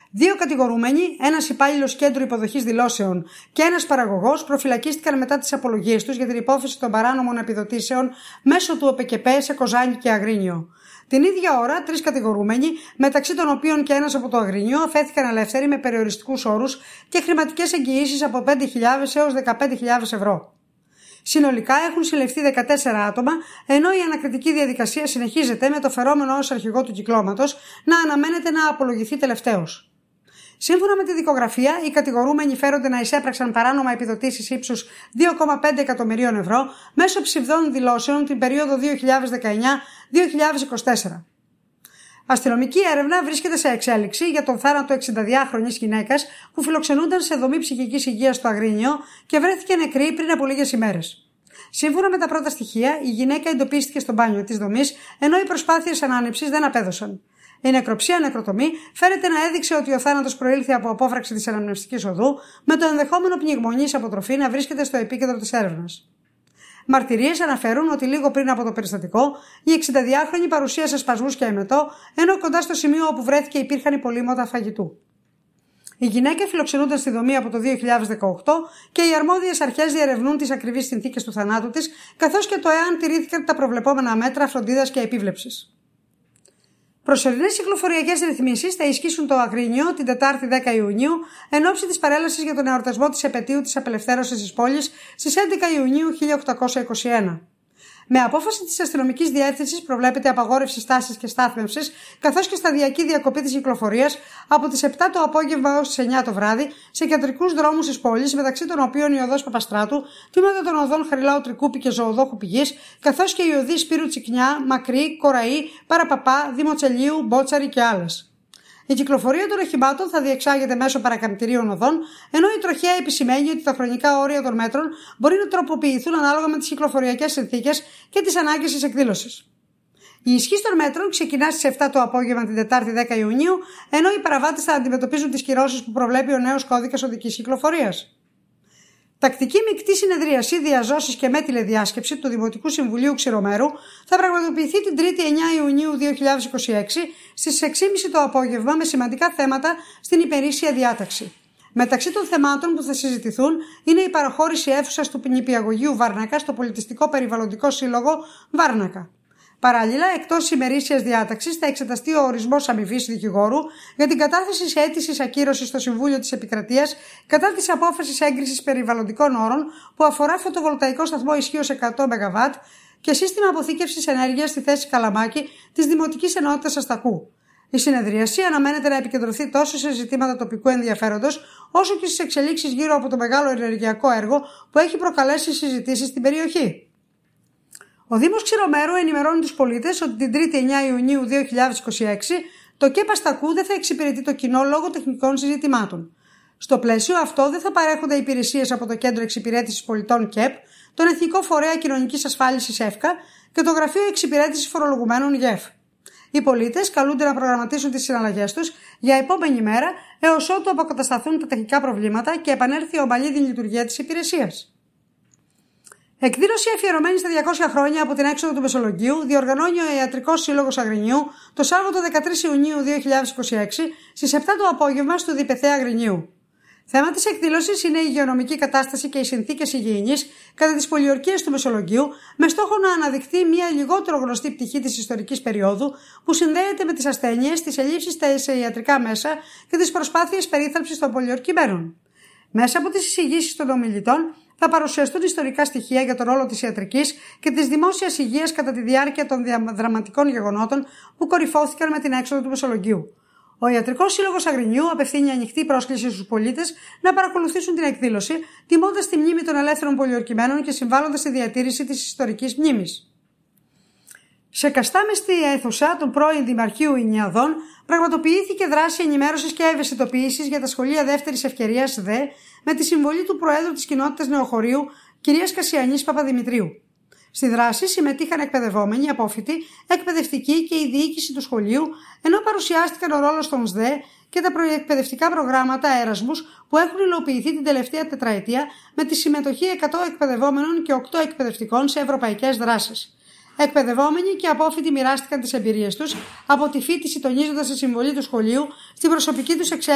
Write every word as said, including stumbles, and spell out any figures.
Δύο κατηγορούμενοι, ένας υπάλληλος κέντρου υποδοχής δηλώσεων και ένας παραγωγός, προφυλακίστηκαν μετά τις απολογίες τους για την υπόθεση των παράνομων επιδοτήσεων μέσω του ΟΠΕΚΕΠΕ σε Κοζάνη και Αγρίνιο. Την ίδια ώρα, τρεις κατηγορούμενοι, μεταξύ των οποίων και ένας από το Αγρίνιο, αφέθηκαν ελεύθεροι με περιοριστικούς όρους και χρηματικές εγγυήσεις από πέντε χιλιάδες έως δεκαπέντε χιλιάδες ευρώ. Συνολικά έχουν συλληφθεί δεκατέσσερα άτομα, ενώ η ανακριτική διαδικασία συνεχίζεται με το φερόμενο ως αρχηγό του κυκλώματος να αναμένεται να απολογηθεί τελευταίος. Σύμφωνα με τη δικογραφία, οι κατηγορούμενοι φέρονται να εισέπραξαν παράνομα επιδοτήσεις ύψους δύο κόμμα πέντε εκατομμυρίων ευρώ μέσω ψευδών δηλώσεων την περίοδο δύο χιλιάδες δεκαεννιά με δύο χιλιάδες είκοσι τέσσερα. Αστυνομική έρευνα βρίσκεται σε εξέλιξη για τον θάνατο εξηνταδυάχρονης γυναίκας που φιλοξενούνταν σε δομή ψυχικής υγείας στο Αγρίνιο και βρέθηκε νεκρή πριν από λίγες ημέρες. Σύμφωνα με τα πρώτα στοιχεία, η γυναίκα εντοπίστηκε στο μπάνιο της δομής, ενώ οι προσπάθειες ανάνυψης δεν απέδωσαν. Η νεκροψία νεκροτομή φαίνεται να έδειξε ότι ο θάνατος προήλθε από απόφραξη της αναμνευστικής οδού, με το ενδεχόμενο πνιγμονής αποτροφή να βρίσκεται στο επίκεντρο της έρευνας. Μαρτυρίες αναφέρουν ότι λίγο πριν από το περιστατικό, η εξηνταδυάχρονη παρουσίασε σπασμούς και αιμετό, ενώ κοντά στο σημείο όπου βρέθηκε υπήρχαν υπολείμματα φαγητού. Οι γυναίκες φιλοξενούνταν στη δομή από το δύο χιλιάδες δεκαοκτώ και οι αρμόδιες αρχές διερευνούν τις ακριβείς συνθήκες του θανάτου της, καθώς και το εάν τηρήθηκαν τα προβλεπόμενα μέτρα φροντίδας και επίβλεψης. Προσωρινές κυκλοφοριακές ρυθμίσεις θα ισχύσουν το Αγρίνιο την Τετάρτη δέκα Ιουνίου εν ώψη της παρέλασης για τον εορτασμό της επετείου της απελευθέρωσης της πόλης στις έντεκα Ιουνίου χίλια οκτακόσια είκοσι ένα. Με απόφαση της αστυνομικής διεύθυνσης προβλέπεται απαγόρευση στάσης και στάθμευσης, καθώς και σταδιακή διακοπή της κυκλοφορίας από τις επτά το απόγευμα έως τις εννιά το βράδυ σε κεντρικούς δρόμους της πόλης, μεταξύ των οποίων η οδός Παπαστράτου, τμήματα των οδών Χαριλάου Τρικούπη και Ζωοδόχου Πηγής, καθώς και οι οδοί Σπύρου Τσικνιά, Μακρύ, Κοραή, Παραπαπά, Δημοτσελίου, Μπότσαρη και άλλες. Η κυκλοφορία των οχημάτων θα διεξάγεται μέσω παρακαμπτηρίων οδών, ενώ η τροχέα επισημαίνει ότι τα χρονικά όρια των μέτρων μπορεί να τροποποιηθούν ανάλογα με τις κυκλοφοριακές συνθήκες και τις ανάγκες της εκδήλωσης. Η ισχύ των μέτρων ξεκινά στις επτά το απόγευμα την Τετάρτη δέκα Ιουνίου, ενώ οι παραβάτες θα αντιμετωπίζουν τις κυρώσεις που προβλέπει ο νέος κώδικας οδικής κυκλοφορίας. Τακτική μεικτή συνεδρίαση, διαζώσεις και με τηλεδιάσκεψη του Δημοτικού Συμβουλίου Ξηρομέρου θα πραγματοποιηθεί την Τρίτη εννιά Ιουνίου δύο χιλιάδες είκοσι έξι στις έξι και μισή το απόγευμα με σημαντικά θέματα στην ημερήσια διάταξη. Μεταξύ των θεμάτων που θα συζητηθούν είναι η παραχώρηση αίθουσας του νηπιαγωγείου Βάρνακα στο Πολιτιστικό Περιβαλλοντικό Σύλλογο Βάρνακα. Παράλληλα, εκτός ημερήσιας διάταξης, θα εξεταστεί ο ορισμός αμοιβής δικηγόρου για την κατάθεση σε αίτηση ακύρωσης στο Συμβούλιο της Επικρατείας κατά της απόφασης έγκρισης περιβαλλοντικών όρων που αφορά φωτοβολταϊκό σταθμό ισχύως εκατό μεγαβάτ και σύστημα αποθήκευσης ενέργειας στη θέση Καλαμάκη της Δημοτικής Ενότητας Αστακού. Η συνεδρίαση αναμένεται να επικεντρωθεί τόσο σε ζητήματα τοπικού ενδιαφέροντος, όσο και στις εξελίξεις γύρω από το μεγάλο ενεργειακό έργο που έχει προκαλέσει συζητήσεις στην περιοχή. Ο Δήμος Ξηρομέρου ενημερώνει τους πολίτες ότι την Τρίτη εννιά Ιουνίου δύο χιλιάδες είκοσι έξι το ΚΕΠ Αστακού δεν θα εξυπηρετεί το κοινό λόγω τεχνικών συζητημάτων. Στο πλαίσιο αυτό δεν θα παρέχονται υπηρεσίες από το Κέντρο Εξυπηρέτησης Πολιτών ΚΕΠ, τον Εθνικό Φορέα Κοινωνικής Ασφάλισης ΕΦΚΑ και το Γραφείο Εξυπηρέτησης Φορολογουμένων ΓΕΦ. Οι πολίτες καλούνται να προγραμματίσουν τις συναλλαγές τους για επόμενη μέρα έως ότου αποκατασταθούν τα τεχνικά προβλήματα και επανέλθει η ομαλή λειτουργία της υπηρεσίας. Εκδήλωση αφιερωμένη στα διακόσια χρόνια από την έξοδο του Μεσολογγίου διοργανώνει ο Ιατρικός Σύλλογος Αγρινιού το Σάββατο δεκατρείς Ιουνίου δύο χιλιάδες είκοσι έξι στις επτά το απόγευμα στο Διπεθέ Αγρινίου. Θέμα της εκδήλωσης είναι η υγειονομική κατάσταση και οι συνθήκες υγιεινής κατά τις πολιορκίες του Μεσολογγίου, με στόχο να αναδειχθεί μια λιγότερο γνωστή πτυχή της ιστορικής περίοδου που συνδέεται με τις ασθένειες, τις ελλείψεις σε ιατρικά μέσα και τις προσπάθειες περίθαλψης των πολιορκημένων. Μέσα από τις εισηγήσεις των ομιλητών θα παρουσιαστούν ιστορικά στοιχεία για τον ρόλο της ιατρικής και της δημόσιας υγείας κατά τη διάρκεια των δραματικών γεγονότων που κορυφώθηκαν με την έξοδο του Μεσολογγίου. Ο Ιατρικός Σύλλογος Αγρινιού απευθύνει ανοιχτή πρόσκληση στους πολίτες να παρακολουθήσουν την εκδήλωση, τιμώντας τη μνήμη των ελεύθερων πολιορκημένων και συμβάλλοντας στη διατήρηση της ιστορικής μνήμης. Σε καστάμεστη αίθουσα του πρώην Δημαρχείου Ινιαδών πραγματοποιήθηκε δράση ενημέρωσης και ευαισθητοποίησης για τα σχολεία δεύτερης ευκαιρίας ΔΕ με τη συμβολή του Προέδρου της Κοινότητας Νεοχωρίου, κυρίας Κασιανής Παπαδημητρίου. Στη δράση συμμετείχαν εκπαιδευόμενοι, απόφοιτοι, εκπαιδευτικοί και η διοίκηση του σχολείου, ενώ παρουσιάστηκαν ο ρόλος των ΣΔΕ και τα προεκπαιδευτικά προγράμματα Έρασμους που έχουν υλοποιηθεί την τελευταία τετραετία με τη συμμετοχή εκατό εκπαιδευόμενων και οκτώ εκπαιδευτικών σε ευρωπαϊκές δράσεις. Εκπαιδευόμενοι και απόφοιτοι μοιράστηκαν τις εμπειρίες τους από τη φοιτηση, τονίζοντας τη συμβολή του σχολείου στην προσωπική τους εξέλιξη